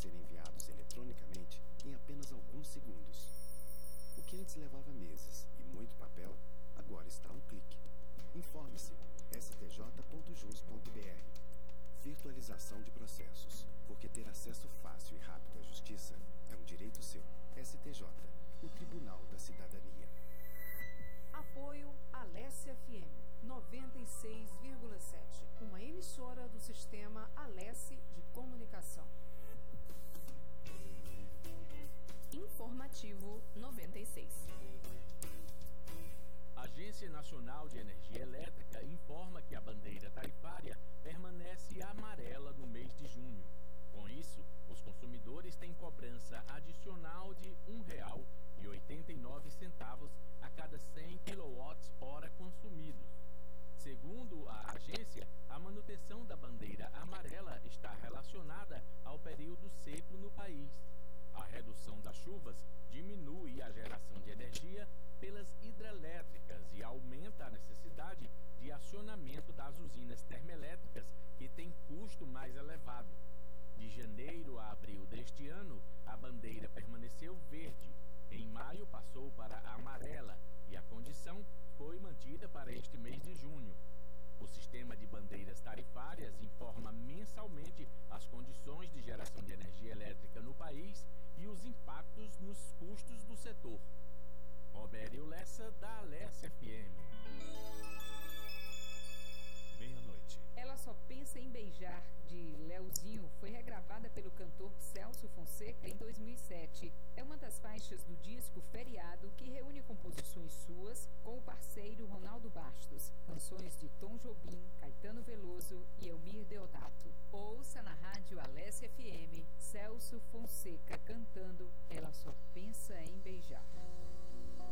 ser enviados eletronicamente em apenas alguns segundos. O que antes levava meses e muito papel, agora está a um clique. Informe-se, stj.jus.br. Virtualização de processos, porque ter acesso fácil e rápido à justiça é um direito seu. STJ, o Tribunal da Cidadania. Apoio Alesse FM 96,7, uma emissora do sistema Alesse de comunicação. Informativo 96. A Agência Nacional de Energia Elétrica informa que a bandeira tarifária permanece amarela no mês de junho. Com isso, os consumidores têm cobrança adicional de R$ 1,89 a cada 100 kWh consumidos. Segundo a agência, a manutenção da bandeira amarela está relacionada ao período seco no país. A redução das chuvas diminui a geração de energia pelas hidrelétricas e aumenta a necessidade de acionamento das usinas termoelétricas, que têm custo mais elevado. De janeiro a abril deste ano, a bandeira permaneceu verde. Em maio, passou para amarela e a condição foi mantida para este mês de junho. O sistema de bandeiras tarifárias informa mensalmente as condições de geração de energia elétrica no país e os impactos nos custos do setor. Robério Lessa, da Alesse FM. Meia-noite. Ela Só Pensa em Beijar, de Leozinho, foi regravada pelo cantor Celso Fonseca em 2007. É uma das faixas do disco Feriado, que reúne composições suas com o parceiro Ronaldo Bastos, canções de Tom Jobim, Caetano Veloso e Elmir Deodato. Ouça na rádio Alesse FM, Celso Fonseca cantando Ela Só Pensa em Beijar.